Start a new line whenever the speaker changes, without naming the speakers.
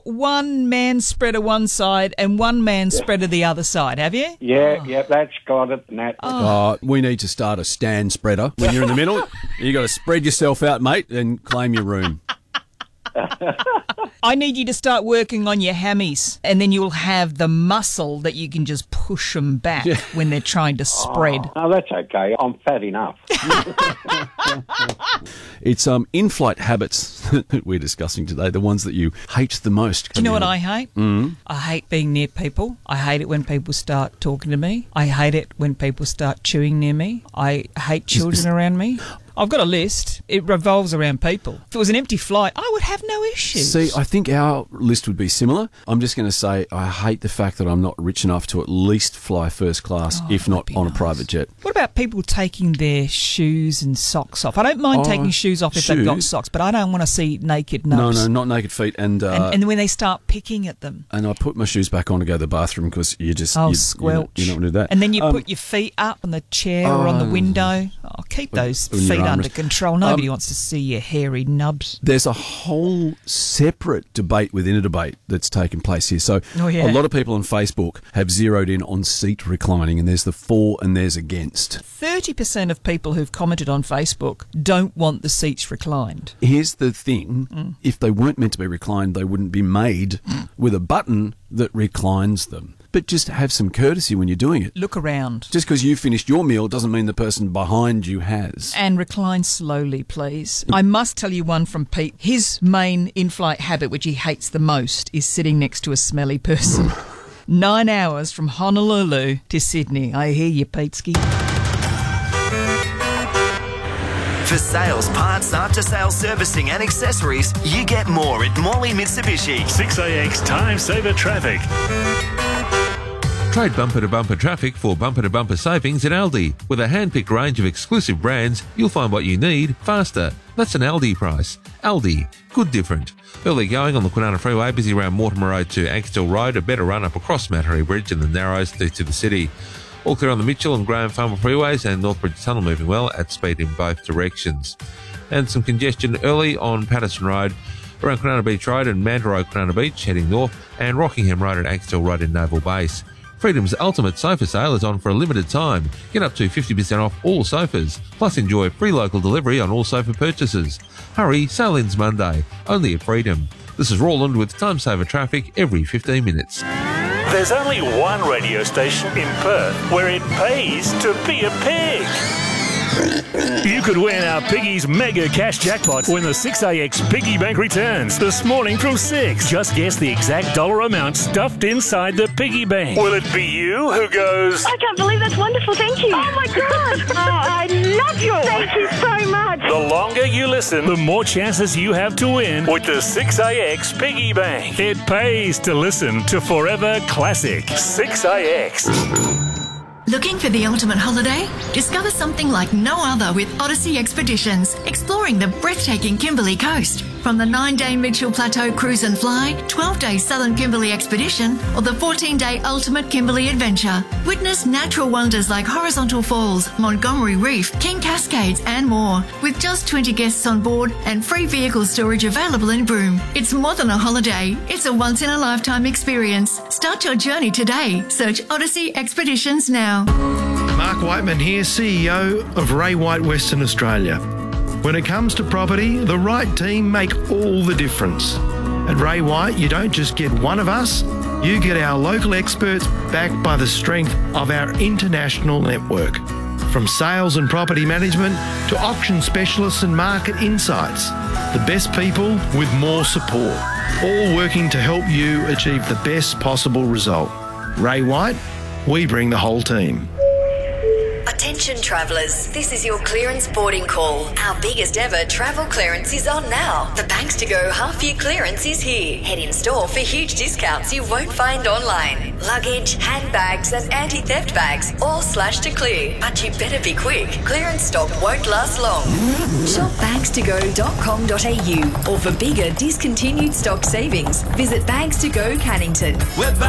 one man spreader one side and one man spreader the other side, have you?
Yeah, that's got it, Nat.
We need to start a stand spreader. When you're in the middle, you got to spread yourself out, mate, and claim your room.
I need you to start working on your hammies, and then you'll have the muscle that you can just push them back when they're trying to spread.
Oh, that's okay. I'm fat enough.
It's in-flight habits that we're discussing today, the ones that you hate the most.
Do you know what I hate? I hate being near people. I hate it when people start talking to me. I hate it when people start chewing near me. I hate children around me. I've got a list. It revolves around people. If it was an empty flight, I would have no issues.
See, I think our list would be similar. I'm just going to say I hate the fact that I'm not rich enough to at least fly first class, if not on a private jet.
What about people taking their shoes and socks off? I don't mind taking shoes off if they've got socks, but I don't want to see naked nubs.
No, not naked feet. And
when they start picking at them.
And I put my shoes back on to go to the bathroom because you just...
squelch.
You don't want to do that.
And then you put your feet up on the chair or on the window. Oh, keep those feet under control. Nobody wants to see your hairy nubs.
There's a whole separate debate within a debate that's taken place here. So a lot of people on Facebook have zeroed in on seat reclining, and there's the for and there's against.
30% of people who've commented on Facebook don't want the seats reclined.
Here's the thing. If they weren't meant to be reclined, they wouldn't be made with a button that reclines them. But just have some courtesy when you're doing it.
Look around.
Just because you finished your meal doesn't mean the person behind you has.
And recline slowly, please. I must tell you one from Pete. His main in-flight habit, which he hates the most, is sitting next to a smelly person. 9 hours from Honolulu to Sydney. I hear you, Petesky.
For sales, parts, after-sales servicing and accessories, you get more at Morley Mitsubishi.
6AX Time Saver Traffic.
Trade bumper-to-bumper traffic for bumper-to-bumper savings at Aldi. With a hand-picked range of exclusive brands, you'll find what you need faster. That's an Aldi price. Aldi. Good different. Early going on the Kwinana Freeway, busy around Mortimer Road to Axtell Road, a better run up across Mattery Bridge and the Narrows to the city. All clear on the Mitchell and Graham Farmer freeways, and Northbridge Tunnel moving well at speed in both directions. And some congestion early on Patterson Road, around Kwinana Beach Road and Mandurah Kwinana Beach heading north, and Rockingham Road at Axtell Road in Naval Base. Freedom's ultimate sofa sale is on for a limited time. Get up to 50% off all sofas, plus enjoy free local delivery on all sofa purchases. Hurry, sale ends Monday, only at Freedom. This is Roland with Time Saver Traffic every 15 minutes.
There's only one radio station in Perth where it pays to be a pig. You could win our Piggy's mega cash jackpot when the 6AX Piggy Bank returns this morning from 6. Just guess the exact dollar amount stuffed inside the Piggy Bank. Will it be you who goes,
I can't believe that's wonderful, thank you. Oh my God. I love you. Thank you so much.
The longer you listen, the more chances you have to win with the 6AX Piggy Bank. It pays to listen to Forever Classic 6AX.
Looking for the ultimate holiday? Discover something like no other with Odyssey Expeditions, exploring the breathtaking Kimberley coast. From the 9-day Mitchell Plateau Cruise and Fly, 12-day Southern Kimberley Expedition, or the 14-day Ultimate Kimberley Adventure. Witness natural wonders like Horizontal Falls, Montgomery Reef, King Cascades, and more. With just 20 guests on board and free vehicle storage available in Broome. It's more than a holiday. It's a once-in-a-lifetime experience. Start your journey today. Search Odyssey Expeditions now.
Mark Whiteman here, CEO of Ray White Western Australia. When it comes to property, the right team make all the difference. At Ray White, you don't just get one of us, you get our local experts backed by the strength of our international network. From sales and property management to auction specialists and market insights, the best people with more support, all working to help you achieve the best possible result. Ray White, we bring the whole team.
Attention travellers, this is your clearance boarding call. Our biggest ever travel clearance is on now. The Banks to Go half-year clearance is here. Head in store for huge discounts you won't find online. Luggage, handbags and anti-theft bags all slashed to clear. But you better be quick. Clearance stock won't last long. Shop bankstogo.com.au or for bigger discontinued stock savings, visit Banks to Go Cannington.